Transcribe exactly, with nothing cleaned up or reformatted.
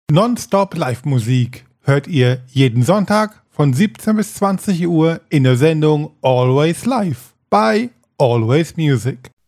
Nonstop Live-Musik hört ihr jeden Sonntag von siebzehn bis zwanzig Uhr in der Sendung Always Live bei Always Music.